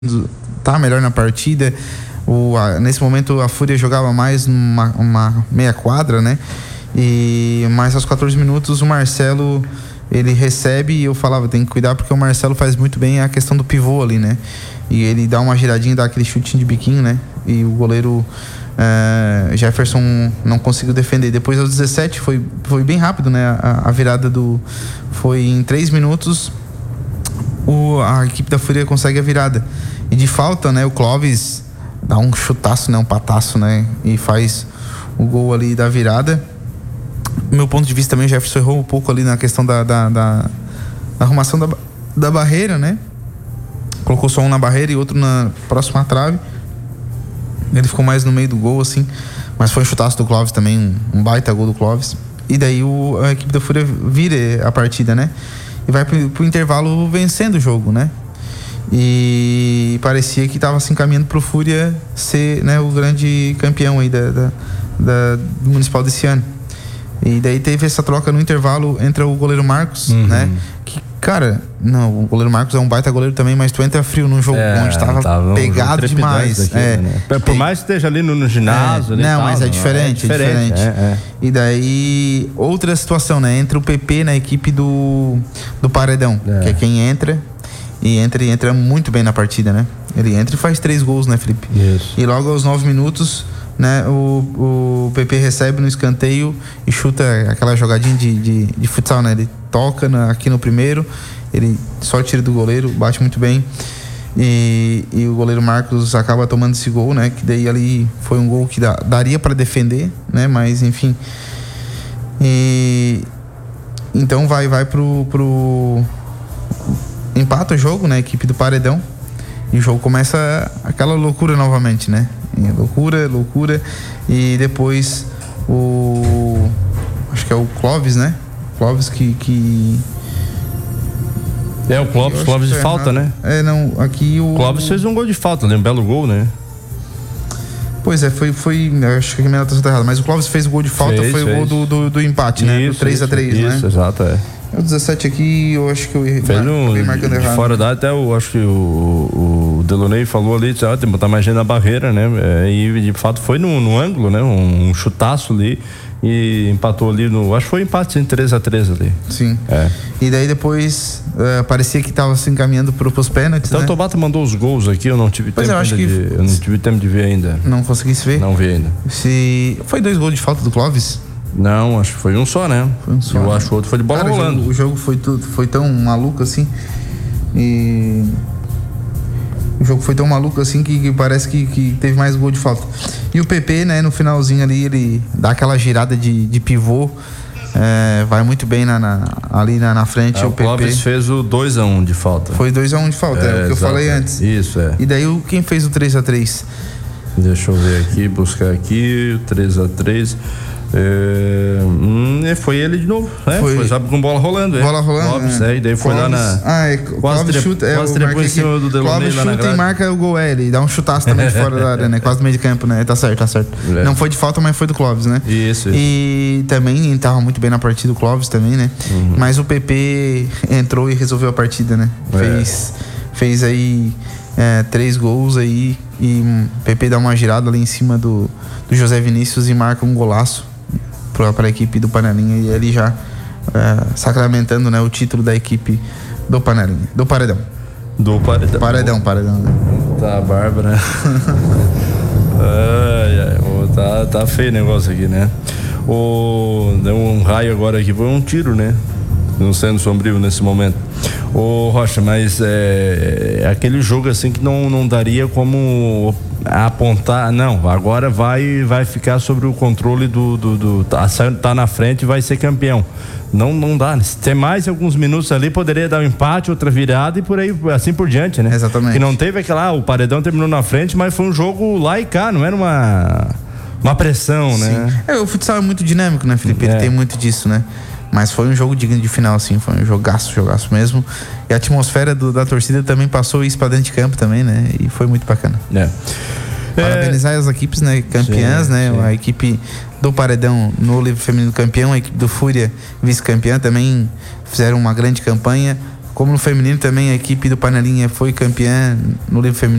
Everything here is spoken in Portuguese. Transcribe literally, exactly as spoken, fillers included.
tá melhor na partida. O, a, nesse momento a Fúria jogava mais uma, uma meia quadra, né? E mais aos quatorze minutos o Marcelo ele recebe e eu falava, tem que cuidar porque o Marcelo faz muito bem a questão do pivô ali, né? E ele dá uma giradinha, dá aquele chutinho de biquinho, né? E o goleiro é, Jefferson não conseguiu defender. Depois aos dezessete foi, foi bem rápido, né? A, a virada do... Foi em três minutos o, a equipe da Fúria consegue a virada. E de falta, né? O Clóvis dá um chutaço, né? Um pataço, né? E faz o gol ali da virada. Do meu ponto de vista também, o Jefferson errou um pouco ali na questão da, da, da, da arrumação da, da barreira, né? Colocou só um na barreira e outro na próxima trave. Ele ficou mais no meio do gol, assim. Mas foi um chutaço do Clóvis também, um, um baita gol do Clóvis. E daí o, a equipe da Fúria vira a partida, né? E vai pro, pro intervalo vencendo o jogo, né? E parecia que estava se encaminhando pro Fúria ser, né, o grande campeão aí da, da, da, do Municipal desse ano. E daí teve essa troca no intervalo entre o goleiro Marcos, uhum. né? Que, cara, não, o goleiro Marcos é um baita goleiro também, mas tu entra frio num jogo é, onde tava, tava pegado um demais. Aqui, é. Né? Por mais que esteja ali no, no ginásio. É, ali não, tal, mas é diferente, é diferente. É diferente. É, é. E daí, outra situação, né? Entra o P P na equipe do, do Paredão, é. que é quem entra. E entra, e entra muito bem na partida, né? Ele entra e faz três gols, né, Felipe? Isso. E logo aos nove minutos, né, o, o P P recebe no escanteio e chuta aquela jogadinha de, de, de futsal, né? Ele toca na, aqui no primeiro, ele só tira do goleiro, bate muito bem. E, e o goleiro Marcos acaba tomando esse gol, né? Que daí ali foi um gol que dá, daria para defender, né? Mas enfim. E então vai, vai pro... pro empata o jogo, né? A equipe do Paredão. E o jogo começa aquela loucura novamente, né? E loucura, loucura. E depois o... Acho que é o Clóvis, né? Clóvis que... que... É, o Clóvis, Clóvis de falta, errado. né? É, não, aqui o... Clóvis fez um gol de falta, né? Um belo gol, né? Pois é, foi... foi acho que a minha anotação tá errada, mas o Clóvis fez o gol de falta, fez, foi fez. o gol do, do, do empate, isso, né? Do três a três, né? Isso, exato, é. O dezessete aqui, eu acho que eu errei. Fez um, de, de errado, fora né? da até eu acho que o, o Deloney falou ali, ah, tem que botar mais gente na barreira, né? É, e de fato foi no, no ângulo, né? Um, um chutaço ali e empatou ali no... Acho que foi empate em três a três ali. Sim. É. E daí depois uh, parecia que estava se encaminhando para os pênaltis, então, né? Então o Tobata mandou os gols aqui, eu não tive pois tempo eu acho que... de... Eu não tive tempo de ver ainda. Não consegui se ver? Não vi ainda. Se... Foi dois gols de falta do Clóvis? Não, acho que foi um só, né? Foi um só. Eu né? acho que o outro foi de bola Cara, rolando. O jogo, o jogo foi, tudo, foi tão maluco assim. E... O jogo foi tão maluco assim que, que parece que, que teve mais gol de falta. E o P P, né, no finalzinho ali, ele dá aquela girada de, de pivô. É, vai muito bem na, na, ali na, na frente. É, o o Clóvis fez o dois a um de falta. Foi dois a um de falta, é, é o que exato, eu falei antes. Isso, é. E daí o, quem fez o três a três? Deixa eu ver aqui, buscar aqui, três a três. É, hum, foi ele de novo, né? Foi, foi sabe, com bola rolando, é. Bola rolando, Clóvis, é. é. E daí foi Clóvis, lá na... Ah, é, quase Clóvis chuta, é, quase trepou em cima do Deloney lá na grade. Chuta e marca o gol, é, ele dá um chutaço também de fora da área, né? Quase no meio de campo, né? Tá certo, tá certo. É. Não foi de falta, mas foi do Clóvis, né? Isso, isso. E também ele tava muito bem na partida, o Clóvis também, né? Uhum. Mas o P P entrou e resolveu a partida, né? É. Fez, fez aí é, três gols aí e o P P dá uma girada ali em cima do, do José Vinícius e marca um golaço para a equipe do Panelinha e ele já é, sacramentando, né, o título da equipe do Panelinha, do Paredão. Do Paredão. Paredão, Paredão. Né? Tá, Bárbara. ai, ai, tá, tá feio o negócio aqui, né? O, deu um raio agora aqui, foi um tiro, né? No Centro Sombrio nesse momento. Ô Rocha, mas é, é aquele jogo assim que não, não daria como apontar, não, agora vai vai ficar sobre o controle do, do, do tá, tá na frente e vai ser campeão. Não, não dá, se tem mais alguns minutos ali, poderia dar um empate, outra virada e por aí, assim por diante, né? Exatamente. Que não teve aquela, ah, o Paredão terminou na frente, mas foi um jogo lá e cá, não era uma uma pressão, Sim. né? É, o futsal é muito dinâmico, né, Felipe? É. Ele tem muito disso, né? Mas foi um jogo digno de final, assim, foi um jogaço, jogaço mesmo. E a atmosfera do, da torcida também passou isso pra dentro de campo também, né? E foi muito bacana. É. Parabenizar é... as equipes, né? Campeãs, sim, né? Sim. A equipe do Paredão no livro feminino campeão, a equipe do Fúria vice-campeã também fizeram uma grande campanha. Como no feminino também, a equipe do Panelinha foi campeã no livro feminino.